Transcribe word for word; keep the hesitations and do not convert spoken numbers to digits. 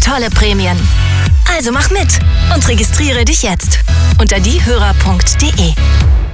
tolle Prämien. Also mach mit und registriere dich jetzt unter diehörer punkt de.